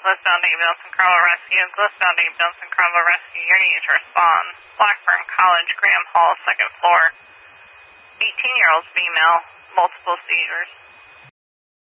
Glisbound ambulance and Carmel Rescue. Glisbound ambulance and Carmel Rescue, your need to respond. Blackburn College, Graham Hall, 2nd floor. 18-year-old female, multiple seizures.